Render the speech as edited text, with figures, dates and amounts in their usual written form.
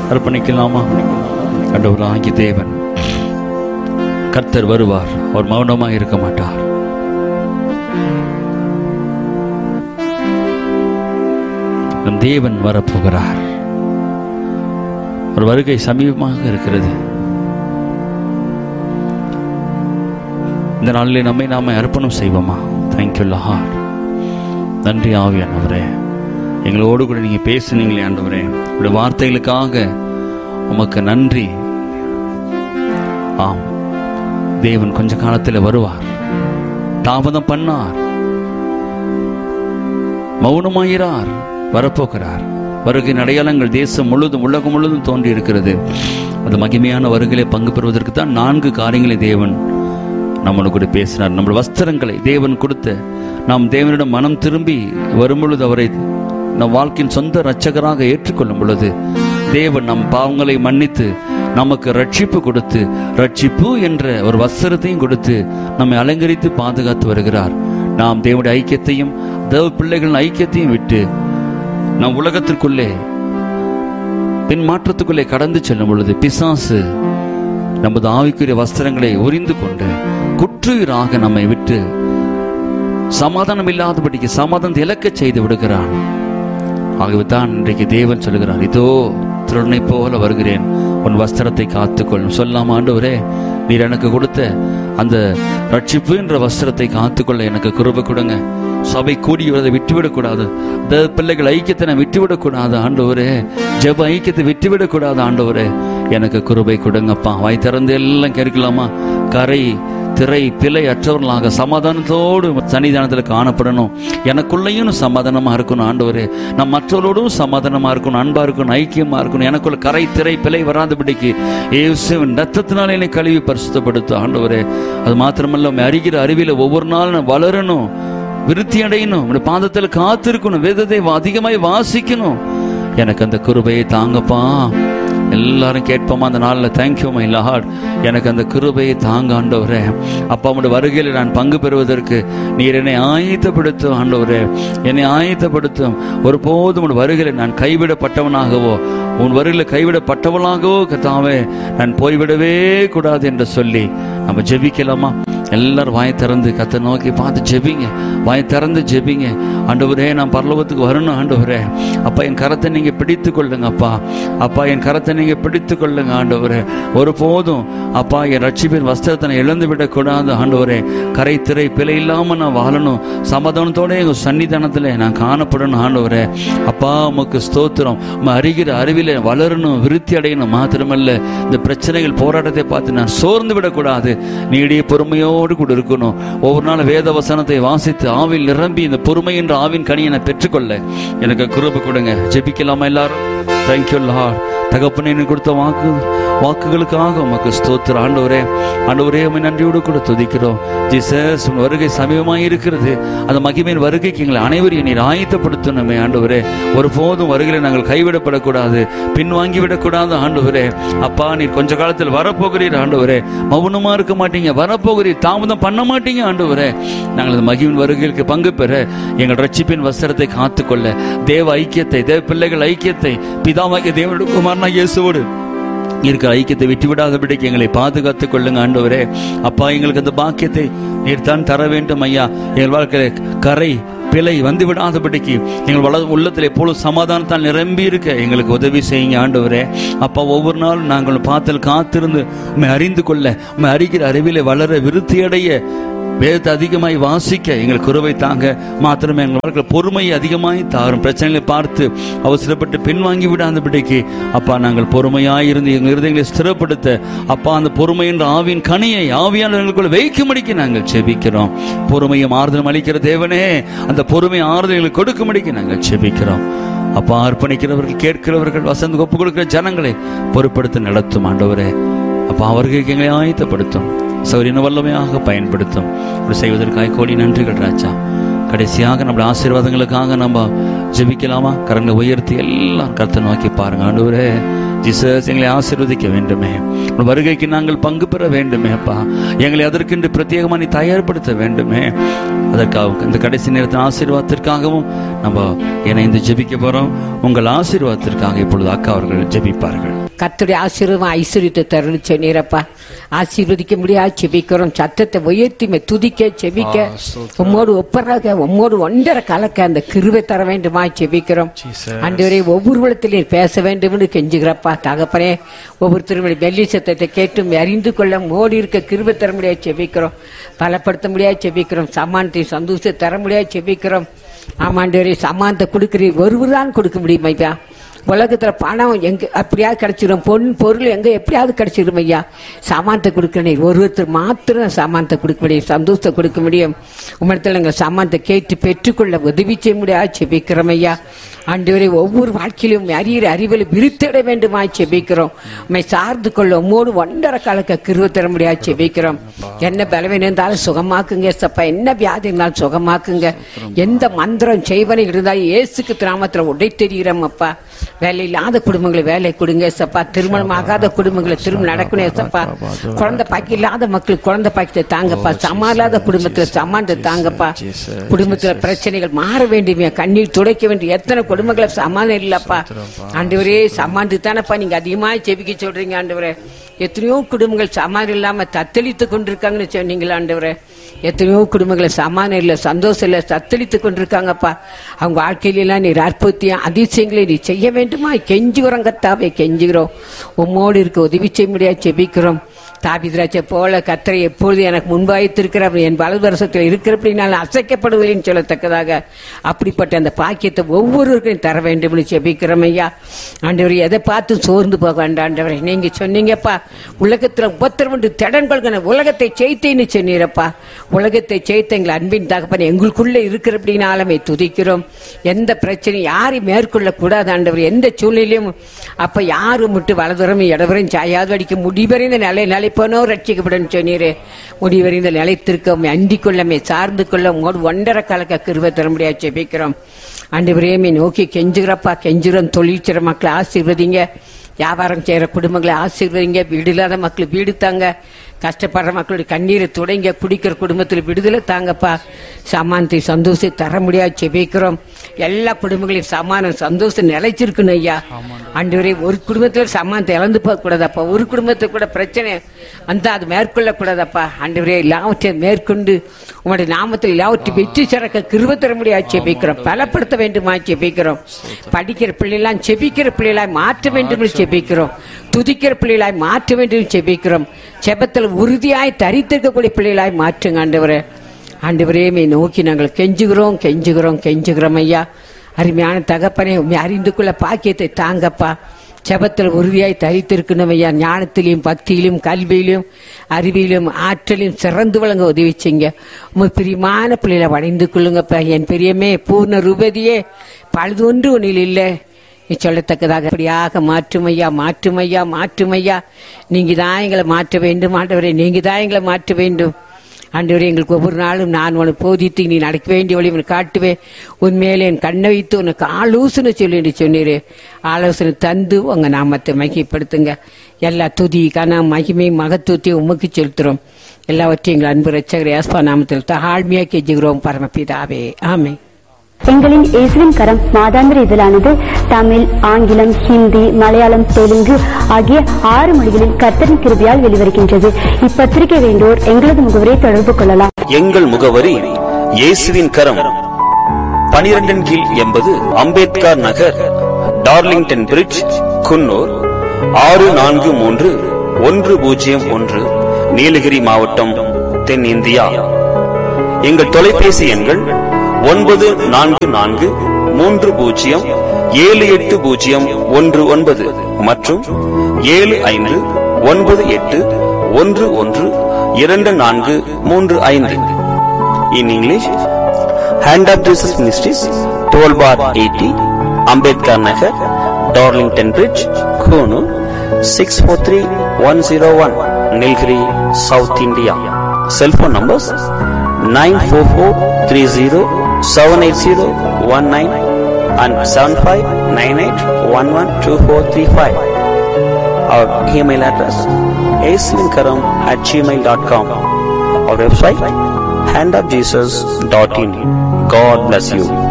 அர்ப்பணிக்கலாமா? ஆண்டவராகிய தேவன் கர்த்தர் வருவார். அவர் மௌனமாக இருக்க மாட்டார். நம் தேவன் வரப்போகிறார். ஒரு வருகை சமீபமாக இருக்கிறது. இந்த நாளிலே நம்மை நாம அர்ப்பணம் செய்வோமா? Thank you Lord. நன்றி ஆவியானவரே, எங்களோடு கூட நீங்க பேசுனீங்களே ஆண்டவரே, உங்களுடைய வார்த்தைகளுக்காக உமக்கு நன்றி. ஆம், தேவன் கொஞ்ச காலத்தில் வருவார். தாமதம் பண்ணார், மௌனமாயிறார், வரப்போகிறார். வருகையின் அடையாளங்கள் தேசம் முழுதும் உலகம் முழுதும் தோன்றி இருக்கிறது. அது மகிமையான வருகையிலே பங்கு பெறுவதற்கு தான் 4 காரியங்களை தேவன் நம்மளோட கூட பேசினார். நம்முடைய வஸ்திரங்களை தேவன் கொடுத்த நாம் தேவனிடம் மனம் திரும்பி வரும் பொழுது, அவரை நம் வாழ்க்கையின் சொந்த இரட்சகராக ஏற்றுக்கொள்ளும் பொழுது, தேவன் நம் பாவங்களை மன்னித்து நமக்கு ரட்சிப்பு கொடுத்து, ரட்சிப்பு என்ற ஒரு வஸ்திரத்தையும் கொடுத்து நம்மை அலங்கரித்து பாதுகாத்து வருகிறார். நாம் தேவனுடைய ஐக்கியத்தையும் தேவ பிள்ளைகளின் ஐக்கியத்தையும் விட்டு நம் உலகத்திற்குள்ளே பின் மாற்றத்துக்குள்ளே கடந்து செல்லும் பொழுது, பிசாசு நமது ஆவிக்குரிய வஸ்திரங்களை உரிந்து கொண்டு குற்றுயிராக நம்மை விட்டு சமாதானம் இல்லாதபடிக்கு சமாதானத்தை இழக்க செய்து விடுகிறான். ஆகவே தான் இன்றைக்கு தேவன் சொல்லுகிறார், இதோ திருடனை போல வருகிறேன், உன் வஸ்திரத்தை காத்துக்கொள்ளும். சொல்லாம ஆண்டவரே, நீர் எனக்கு கொடுத்த அந்த ரட்சிப்பு என்ற வஸ்திரத்தை காத்துக்கொள்ள எனக்கு கிருபை கொடுங்க. சபை கூடி வரதை விட்டுவிடக்கூடாது. பிள்ளைகள் ஐக்கியத்தை நான் விட்டுவிடக்கூடாது ஆண்டவரே. ஜெப ஐக்கியத்தை விட்டுவிடக்கூடாது ஆண்டவரே. எனக்கு கிருபை கொடுங்கப்பா. வாய் திறந்து எல்லாம் கேட்கலாமா? கரை திரை பிழை அற்றவர்களாக சமாதானத்தோடு சன்னிதானத்தில் காணப்படணும். எனக்குள்ளையும் சமாதானமா இருக்கணும் ஆண்டவரே. நான் மற்றவர்களோடும் சமாதானமா இருக்கணும், அன்பா இருக்கணும், ஐக்கியமா இருக்கணும். எனக்குள்ள கரை திரை பிழை வராதபடிக்கு இயேசுவின் ரத்தத்தினால என்னை கழுவி பரிசுத்தப்படுத்தும் ஆண்டவரே. அது மாத்திரமல்ல, அறிகிற அறிவில ஒவ்வொரு நாளும் வளரணும், விருத்தி அடையணும், பாதத்தில் காத்திருக்கணும், வேதத்தை அதிகமாய் வாசிக்கணும். எனக்கு அந்த கிருபையை தாங்கப்பா. எல்லாரும் கேட்போமா அந்த நாளில்? தேங்க்யூ மை லார்ட், எனக்கு அந்த கிருபையை தாங்க ஆண்டவரே. அப்பா, உடைய வருகையில் நான் பங்கு பெறுவதற்கு நீர் என்னை ஆயத்தப்படுத்தும் ஆண்டவரே, என்னை ஆயத்தப்படுத்தும். ஒருபோதும் உன் வருகையில் நான் கைவிடப்பட்டவனாகவோ, உன் வருகையில் கைவிடப்பட்டவனாகவோ கர்த்தாவே நான் போய்விடவே கூடாது என்று சொல்லி நம்ம ஜெபிக்கலாமா? எல்லாரும் வாய் திறந்து கர்த்தரை நோக்கி பார்த்து ஜெபிங்க. வாய் திறந்து ஜெபிங்க. ஆண்டவரே, நான் பரலோகத்துக்கு வரணும் ஆண்டவரே. அப்பா, என் கரத்தை நீங்க பிடித்து கொள்ளுங்க அப்பா. அப்பா, என் கரத்தை நீங்க பிடித்து கொள்ளுங்க ஆண்டவரே. ஒருபோதும் அப்பா, என் ரட்சிப்பின் வஸ்திரத்தை நான் இழந்து விடக்கூடாது ஆண்டவரே. கரை திரை பிழை இல்லாம நான் வாழணும், சமாதானத்தோட எங்க சன்னிதானத்துல நான் காணப்படணும் ஆண்டவரே. அப்பா, உமக்கு ஸ்தோத்திரம். அறிகிற அறிவில வளரணும், விருத்தி அடையணும். மாத்திரமல்ல, இந்த பிரச்சனைகள் போராட்டத்தை பார்த்து நான் சோர்ந்து விடக்கூடாது. நீடிய பொறுமையோடு கூட இருக்கணும். ஒவ்வொரு நாள் வேத வசனத்தை வாசித்து ஆவில் நிரம்பி இந்த பொறுமை என்ற ஆவின் கனியை நான் பெற்றுக்கொள்ள எனக்கு கிருபை கொடுங்க. ஜெபிக்கலாமா எல்லாரும்? Thank you Lord. தகப்பனே, எனக்கு கொடுத்த வாக்குகளுக்காக உமக்கு ஸ்தோத்திரம் ஆண்டவரே. ஆண்டவரே, உம்மை நன்றியோடு கூட துதிக்கிறோம். ஜீசஸ், உன் வருகை சமீபமாக இருக்கிறது. அந்த மகிமையின் வருகைக்கு எங்களை அனைவரையும் நீர் ஆயத்தப்படுத்தணுமே ஆண்டவரே. ஒருபோதும் வருகையில நாங்கள் கைவிடப்படக்கூடாது, பின்வாங்கி விடக்கூடாது ஆண்டவரே. அப்பா, நீர் கொஞ்ச காலத்தில் வரப்போகிறீர் ஆண்டவரே. மௌனமா இருக்க மாட்டீங்க, வரப்போகிறீர், தாமதம் பண்ண மாட்டீங்க ஆண்டவரே. நாங்கள் அந்த மகிமையின் வருகைக்கு பங்கு பெற எங்கள் ரட்சிப்பின் வஸ்திரத்தை காத்துக்கொள்ள, தேவ ஐக்கியத்தை, தேவ பிள்ளைகள் ஐக்கியத்தை, பிதாவாகிய தேவனுடைய குமாரனாகிய இயேசுவோடு இருக்கிற ஐக்கியத்தை விட்டுவிடாதபடிக்கு எங்களை பாதுகாத்துக் கொள்ளுங்க ஆண்டவரே. அப்பா, எங்களுக்கு அந்த பாக்கியத்தை நீர் தான் தர வேண்டும் ஐயா. எங்கள் வாழ்க்கையில கரை பிழை வந்து விடாதபடிக்கு எங்கள் உள்ளத்தில் எப்பொழுது சமாதானத்தால் நிரம்பி இருக்க எங்களுக்கு உதவி செய்யுங்க ஆண்டவரே. அப்பா, ஒவ்வொரு நாளும் நாங்கள் பார்த்தல் காத்திருந்து உம்மை அறிந்து கொள்ள, உம்மை அறிகிற அறிவிலே வளர, விருத்தியடைய, வேதத்தை அதிகமாய் வாசிக்க எங்களுக்கு கிருபை தாங்க. மாத்திரமே எங்கள் வாழ்க்கையில் பொறுமையை அதிகமாய் தாரும். பிரச்சனைகளை பார்த்து அவசரப்பட்டு பின்வாங்கி விடாதபடிக்கு அப்பா, நாங்கள் பொறுமையாயிருந்து எங்கள் இருதயங்களை ஸ்திரப்படுத்த, அப்பா, அந்த பொறுமை என்ற ஆவியின் கனியை ஆவியானவர்களுக்குள்ள வைக்கும்படிக்கு நாங்கள் செபிக்கிறோம். பொறுமையும் ஆறுதலும் அளிக்கிற தேவனே, அந்த பொறுமை ஆறுதல்களை கொடுக்கும்படிக்கு நாங்கள் செபிக்கிறோம். அப்பா, அர்ப்பணிக்கிறவர்கள், கேட்கிறவர்கள், வசந்து ஒப்பு கொடுக்கிற ஜனங்களை பொறுப்படுத்த நடத்தும் ஆண்டவரே. அப்பா, அவர்களுக்கு எங்களை ஆயத்தப்படுத்தும், சௌரியன வல்லமையாக பயன்படுத்தும். இப்படி செய்வதற்காக கோடி நன்றிகள் ராஜா. கடைசியாக நம்முடைய ஆசீர்வாதங்களுக்காக நம்ம ஜெபிக்கலாமா? கரங்களை உயர்த்தி எல்லாம் கர்த்தரை நோக்கி பாருங்க. ஆண்டவரே, ஜீசஸ், எங்களை ஆசீர்வதிக்க வேண்டுமே, வருகைக்கு நாங்கள் பங்கு பெற வேண்டுமே அப்பா. எங்களை அதற்கென்று பிரத்யேகமாக நீ தயார்படுத்த வேண்டுமே. அதற்காக இந்த கடைசி நேரத்தின் ஆசீர்வாதத்திற்காகவும் நம்ம இணைந்து ஜெபிக்க போறோம். உங்கள் ஆசீர்வாதத்திற்காக இப்பொழுது அக்கா அவர்கள் ஜெபிப்பார்கள். கர்த்தருடைய ஆசீர்வாதம் ஐஸ்வர்யத்தை தருன்னு சொன்னீரப்பா. ஆசீர்வதிக்க முடியாது செபிக்கிறோம். சத்தத்தை உயர்த்தி துதிக்க செபிக்க உம்மோடு ஒப்பராக உம்மோடு ஒன்றரை கலக்க அந்த கிருபை தர வேண்டுமா செபிக்கிறோம். ஆண்டவரே ஒவ்வொரு விடத்திலையும் பேச வேண்டும் என்று கெஞ்சுகிறப்பா. தகப்பனே ஒவ்வொருத்தருடைய வெள்ளி சத்தத்தை கேட்டும் அறிந்து கொள்ள மோடி இருக்க கிருபை தர முடியாது செபிக்கிறோம். பலப்படுத்த முடியாது செபிக்கிறோம். சமானத்தை சந்தோஷத்தை தர முடியாது செபிக்கிறோம். ஆமாண்டவரே சமானத்தை கொடுக்கிறீர், ஒருவர் தான் கொடுக்க முடியும் ஐயா. உலகத்துல பணம் எங்க அப்படியாவது கிடைச்சிடும், பொருள் எங்க எப்படியாவது கிடைச்சிடும் ஐயா. சாமானத்தை கொடுக்கணும், ஒருத்தர் மாத்திரம் சாமானத்தை கொடுக்க முடியும், சந்தோஷத்தை கொடுக்க முடியும். உம்மிடத்துல எங்கள் சாமானத்தை கேட்டு பெற்றுக்கொள்ள உதவி செய்ய முடியாது செபிக்கிறோம் ஐயா. ஆண்டவரே ஒவ்வொரு வாழ்க்கையிலும் அறிகிற அறிவில் விருத்திட வேண்டுமா செபிக்கிறோம். உண்மை சார்ந்து கொள்ள உம்மோடு ஒன்றரை கலக்க கிருபை தர முடியாது செபிக்கிறோம். என்ன பலவீனம் இருந்தாலும் சுகமாக்குங்க சப்பா, என்ன வியாதி இருந்தாலும் சுகமாக்குங்க. எந்த மந்திரம் செய்வனை இருந்தாலும் இயேசுக்கு நாமத்துல உடை தெரிகிறோம் அப்பா. வேலை இல்லாத குடும்பங்களை வேலை கொடுங்க சப்பா. திருமணம் ஆகாத குடும்பங்களை திருமணம் நடக்கணும் சப்பா. குழந்தை பாக்கி இல்லாத மக்களுக்கு குழந்தை பாக்கியத்தை தாங்கப்பா. சமா இல்லாத குடும்பத்துல சமானத்தை தாங்கப்பா. குடும்பத்துல பிரச்சனைகள் மாற வேண்டுமே, கண்ணீர் துடைக்க வேண்டிய எத்தனை குடும்பங்களை சமாதானம் இல்லப்பா. ஆண்டவரே சமாந்து தானப்பா நீங்க அதிகமா செபிக்க சொல்றீங்க ஆண்டவரே. எத்தனையோ குடும்பங்கள் சமாதானம் இல்லாம தத்தளித்து கொண்டிருக்காங்கன்னு சொன்னீங்களா ஆண்டவரே. எத்தனையோ குடும்பங்களை சமாதானம் இல்லை, சந்தோஷம் இல்லை, தத்தளித்து கொண்டிருக்காங்கப்பா. அவங்க வாழ்க்கையிலாம் நீர் அற்புதத்தையும் அதிசயங்களை நீ செய்ய வேண்டுமா கெஞ்சுகிறோம் கர்த்தாவே, கெஞ்சுகிறோம். உம்மோடு இருக்க உதவி செய்ய முடியாது செபிக்கிறோம். தாவீது போல கர்த்தரை எப்பொழுது எனக்கு முன்பாய்த்திருக்கிறார், என் வலதுவரசத்தில் இருக்கிறபடி நான் அசைக்கப்படுவதில்லைன்னு சொல்லத்தக்கதாக அப்படிப்பட்ட அந்த பாக்கியத்தை ஒவ்வொருவருக்கும் தர வேண்டும் என்று செபிக்கிறோம் ஐயா. ஆண்டவரை எதை பார்த்து சோர்ந்து போக வேண்டாம் ஆண்டவரை. நீங்க சொன்னீங்கப்பா உலகத்துல உபத்திரவண்டு திடன் கொள்கிற உலகத்தை செய்தேன்னு சொன்னீரப்பா. உலகத்தை செய்த எங்கள் அன்பின் தகப்பன் எங்களுக்குள்ள இருக்கிறபடினாலுமே துதிக்கிறோம். எந்த பிரச்சனையும் யாரையும் மேற்கொள்ள கூடாது ஆண்டவர். எந்த சூழ்நிலையும் அப்ப யாரும் விட்டு வலதுரம் இடவரையும் சாயாது அடிக்க முடிவறிந்த நிலைப்போனோ ரட்சிக்கப்படும் சொன்னீரே. முடிவறிந்த நிலைத்திருக்க அண்டிக் கொள்ளமே சார்ந்து கொள்ள உங்களோடு ஒன்றரை கலக்க கிருபை தர முடியாது செபிக்கிறோம். ஆண்டவரே நோக்கி கெஞ்சுகிறப்பா, கெஞ்சுகிறோம். தொழில் செய்ற மக்களை ஆசீர்வதிங்க, வியாபாரம் செய்யற குடும்பங்களை ஆசீர்வதிங்க, வீடு இல்லாத மக்கள் வீடு தாங்க, கஷ்டப்படுற மக்களுடைய கண்ணீரை தொடங்க, குடிக்கிற குடும்பத்தில் விடுதலை தாங்கப்பா. சமானத்தை சந்தோஷம் தர முடியாது செபிக்கிறோம். எல்லா குடும்பங்களையும் சமானம் சந்தோஷம் நிலைச்சிருக்கணும் ஐயா. ஆண்டவரே ஒரு குடும்பத்துல சமானத்தை இழந்து போக கூடாதப்பா. ஒரு குடும்பத்தை கூட பிரச்சனை வந்தா அது மேற்கொள்ள கூடாதப்பா. ஆண்டவரே எல்லாவற்றையும் மேற்கொண்டு உங்களுடைய நாமத்தில் எல்லாவற்றையும் வெற்றி சிறக்க கிருபை தர முடியாது செபிக்கிறோம். பலப்படுத்த வேண்டுமா செபிக்கிறோம். படிக்கிற பிள்ளைலாம் செபிக்கிற பிள்ளைகளாய் மாற்ற வேண்டும் செபிக்கிறோம். துதிக்கிற பிள்ளைகளாய் மாற்ற வேண்டும் செபிக்கிறோம். செபத்தில் உறுதியாய் தரித்திருக்கக்கூடிய பிள்ளைகளாய் மாற்றுங்க ஆண்டவரே. ஆண்டவரே நோக்கி நாங்கள் கெஞ்சுகிறோம், கெஞ்சுகிறோம், கெஞ்சுகிறோம் ஐயா. அருமையான தகப்பனே உண்மை அறிந்து கொள்ள பாக்கியத்தை தாங்கப்பா. செபத்தில் உறுதியாய் தரித்திருக்கணும் ஐயா. ஞானத்திலையும் பக்தியிலும் கல்வியிலும் அறிவியிலும் ஆற்றலையும் சிறந்து வழங்க உதவி செய்யுங்க. உங்க பிரியமான பிள்ளைகளை வணைந்து கொள்ளுங்கப்பா. என் பெரியமே பூர்ண ரூபதியே பழுது ஒன்று ஒன்றில் இல்லை நீ சொல்லத்தக்கதாக அப்படியாக மாற்றுமையா, மாற்றுமையா, மாற்றுமையா. நீங்க தான் எங்களை மாற்ற வேண்டும் ஆண்டவரே, நீங்க தான் எங்களை மாற்ற வேண்டும் ஆண்டவரே. எங்களுக்கு ஒவ்வொரு நாளும் நான் உனக்கு போதித்து நீ நடக்க வேண்டிய வழி உனக்கு காட்டுவேன். உண்மையிலே என் கண்ணை வைத்து உனக்கு ஆலோசனை சொல்லி சொன்னீரு. ஆலோசனை தந்து உங்க நாமத்தை மகிமைப்படுத்துங்க. எல்லா துதி கனம் மகிமை மகத்துவத்தையும் உமக்கு செலுத்துறோம். எல்லாவற்றையும் எங்கள் அன்பு ரட்சகர் யாஸ்பா நாமத்தில் தாழ்மையா கெஞ்சுகிறோம் பரமபிதாவே, ஆமே. எங்களின் இயேசுவின் கரம் மாதாந்திர இதழானது தமிழ், ஆங்கிலம், ஹிந்தி, மலையாளம், தெலுங்கு ஆகிய 6 மொழிகளில் கர்த்தரின் கிருபையால் வெளிவருகின்றது. இப்பத்திரிகை வேண்டோர் எங்களது முகவரியை தொடர்பு கொள்ளலாம். எங்கள் முகவரி இயேசுவின் கரம், 12 கீழ் 80 அம்பேத்கர் நகர், டார்லிங்டன் பிரிட்ஜ், குன்னூர் 643101, நீலகிரி மாவட்டம், தென்னிந்தியா. எங்கள் தொலைபேசி எண்கள் 9443078019 மற்றும் 7598112435. In English, Hand of Jesus Ministries, 12/80, Ambedkar Nagar, Darlington Bridge, Konoor, 643101, Nilgiri, South India. Cell phone numbers 944307801 and 7598112435. Our email address aswinkaram@gmail.com. Our website handofjesus.in. God bless you.